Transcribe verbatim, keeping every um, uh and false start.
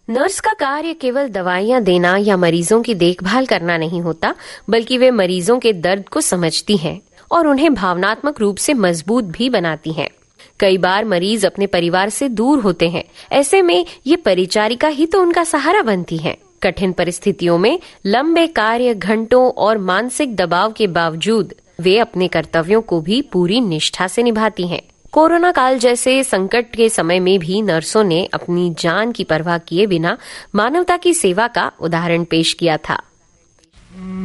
Nurse का कार्य केवल दवाइयां देना या मरीजों की देखभाल करना नहीं होता, बल्कि वे मरीजों के दर्द को समझती हैं और उन्हें भावनात्मक रूप से मजबूत भी बनाती हैं। कई बार मरीज अपने परिवार से दूर होते हैं, ऐसे में ये परिचारिका ही तो उनका सहारा बनती हैं। कठिन परिस्थितियों में लंबे कार्य घंटों और मानसिक दबाव के बावजूद वे अपने कर्तव्यों को भी पूरी निष्ठा से निभाती हैं। कोरोना काल जैसे संकट के समय में भी नर्सों ने अपनी जान की परवाह किए बिना मानवता की सेवा का उदाहरण पेश किया था।